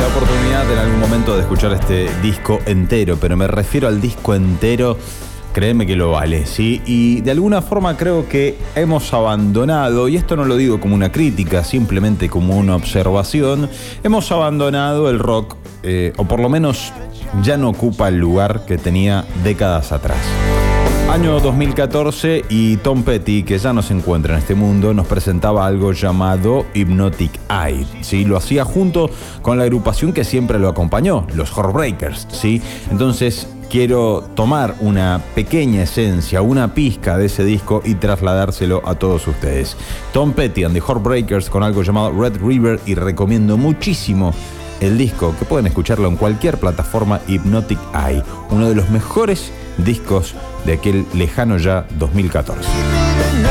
oportunidad en algún momento de escuchar este disco entero, pero me refiero al disco entero, créeme que lo vale, ¿sí? Y de alguna forma creo que hemos abandonado, y esto no lo digo como una crítica, simplemente como una observación, hemos abandonado el rock, o por lo menos ya no ocupa el lugar que tenía décadas atrás. Año 2014 y Tom Petty, que ya no se encuentra en este mundo, nos presentaba algo llamado Hypnotic Eye, ¿sí? Lo hacía junto con la agrupación que siempre lo acompañó, los Heartbreakers, ¿sí? Entonces quiero tomar una pequeña esencia, una pizca de ese disco y trasladárselo a todos ustedes. Tom Petty and the Heartbreakers con algo llamado Red River, y recomiendo muchísimo el disco, que pueden escucharlo en cualquier plataforma, Hypnotic Eye, uno de los mejores discos de aquel lejano ya 2014.